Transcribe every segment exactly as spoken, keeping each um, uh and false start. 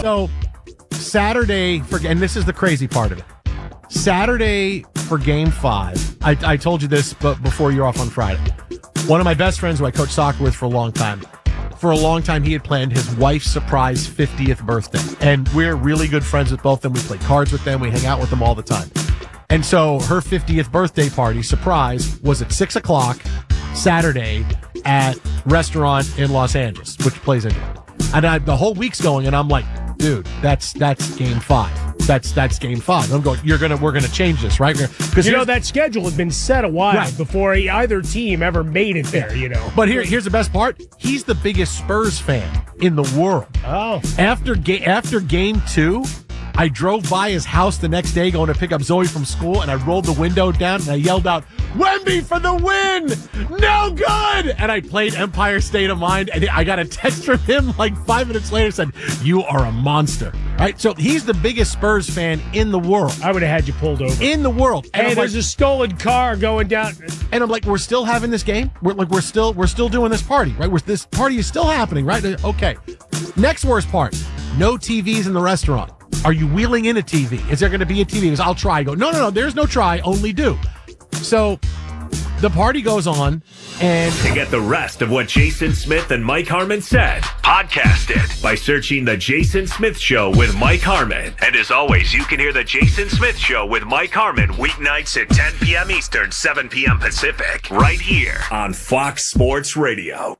So Saturday, for, and this is the crazy part of it. Saturday for game five, I, I told you this but before you're off on Friday. One of my best friends who I coached soccer with for a long time, for a long time he had planned his wife's surprise fiftieth birthday. And we're really good friends with both of them. We play cards with them. We hang out with them all the time. And so her fiftieth birthday party, surprise, was at six o'clock Saturday at restaurant in Los Angeles, which plays into it. And I, the whole week's going, and I'm like, dude, that's that's game five. That's that's game five. I'm going, you're gonna we're gonna change this, right? Because you know that schedule had been set a while right. before either team ever made it there. You know. But here here's the best part. He's the biggest Spurs fan in the world. Oh. After ga- after game two, I drove by his house the next day going to pick up Zoe from school, and I rolled the window down and I yelled out, "Wemby for the win! No good!" And I played Empire State of Mind, and I got a text from him like five minutes later said, "You are a monster." Right? So he's the biggest Spurs fan in the world. I would have had you pulled over. In the world. And hey, there's like, a stolen car going down. And I'm like, we're still having this game? We're like, we're still we're still doing this party, right? We're, this party is still happening, right? Okay. Next worst part. No T Vs in the restaurant. Are you wheeling in a T V? Is there going to be a T V? He goes, I'll try. I go, no, no, no, there's no try, only do. So the party goes on, and to get the rest of what Jason Smith and Mike Harmon said, podcast it by searching The Jason Smith Show with Mike Harmon. And as always, you can hear The Jason Smith Show with Mike Harmon weeknights at ten p.m. Eastern, seven p.m. Pacific, right here on Fox Sports Radio.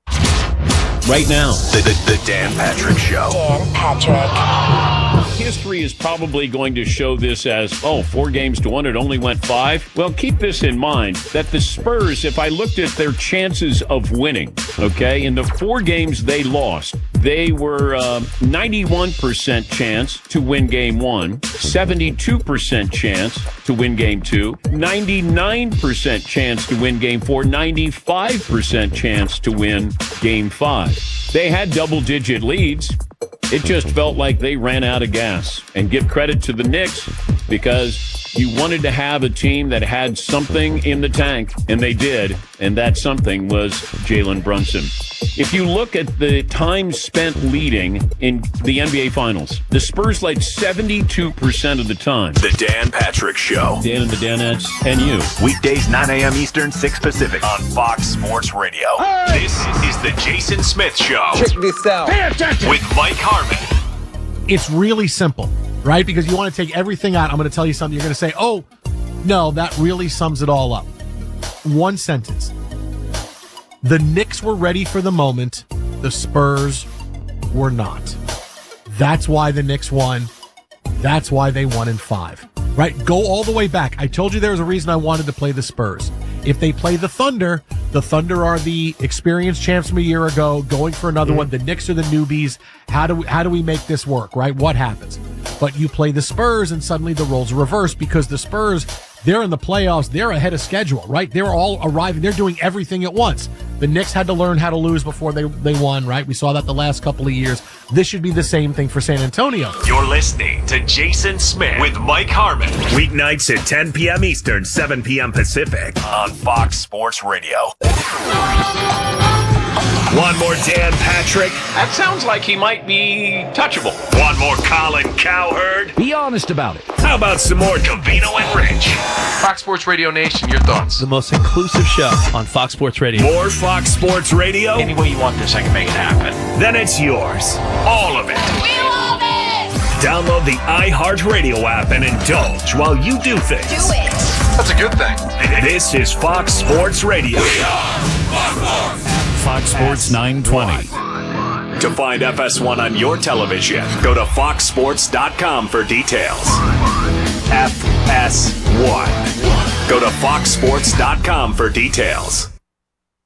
Right now, the, the, the Dan Patrick Show. Dan Patrick. History is probably going to show this as, oh, four games to one, it only went five. Well, keep this in mind, that the Spurs, if I looked at their chances of winning, okay, in the four games they lost, they were uh, ninety-one percent chance to win game one, seventy-two percent chance to win game two, ninety-nine percent chance to win game four, ninety-five percent chance to win game five. They had double-digit leads. It just felt like they ran out of gas. And give credit to the Knicks because you wanted to have a team that had something in the tank, and they did, and that something was Jalen Brunson. If you look at the time spent leading in the N B A Finals, the Spurs led seventy-two percent of the time. The Dan Patrick Show. Dan and the Danettes and you. Weekdays, nine a.m. Eastern, six Pacific on Fox Sports Radio. Hey! This is the Jason Smith Show. Check this out. Pay attention. With Mike Harmon. It's really simple, right? Because you want to take everything out. I'm going to tell you something. You're going to say, oh, no, that really sums it all up. One sentence. The Knicks were ready for the moment. The Spurs were not. That's why the Knicks won. That's why they won in five. Right? Go all the way back. I told you there was a reason I wanted to play the Spurs. If they play the Thunder, the Thunder are the experienced champs from a year ago, going for another mm-hmm. one. The Knicks are the newbies. How do we, how do we make this work, right? What happens? But you play the Spurs, and suddenly the roles reverse because the Spurs, they're in the playoffs. They're ahead of schedule, right? They're all arriving. They're doing everything at once. The Knicks had to learn how to lose before they, they won, right? We saw that the last couple of years. This should be the same thing for San Antonio. You're listening to Jason Smith with Mike Harmon. Weeknights at ten p.m. Eastern, seven p.m. Pacific on Fox Sports Radio. One more Dan Patrick. That sounds like he might be touchable. One more Colin Cowherd. Be honest about it. How about some more Covino and Rich? Fox Sports Radio Nation, your thoughts? The most inclusive show on Fox Sports Radio. More Fox Sports Radio? Any way you want this, I can make it happen. Then it's yours. All of it. We love it! Download the iHeartRadio app and indulge while you do things. Do it! That's a good thing. This is Fox Sports Radio. We are Fox Sports. Fox Sports nine twenty. To find F S one on your television, go to fox sports dot com for details. F S one. Go to fox sports dot com for details.